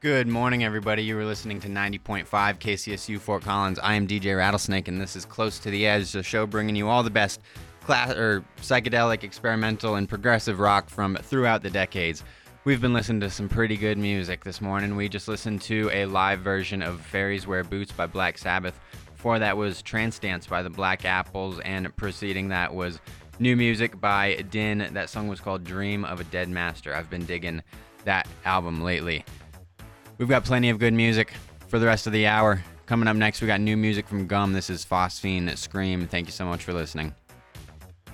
Good morning, everybody. You were listening to 90.5 KCSU Fort Collins. I am DJ Rattlesnake, and this is Close to the Edge, the show bringing you all the best psychedelic, experimental, and progressive rock from throughout the decades. We've been listening to some pretty good music this morning. We just listened to a live version of Fairies Wear Boots by Black Sabbath. Before that was Trance Dance by the Black Apples, and preceding that was new music by Din. That song was called Dream of a Dead Master. I've been digging that album lately. We've got plenty of good music for the rest of the hour. Coming up next, we got new music from Gum. This is Phosphine Scream. Thank you so much for listening.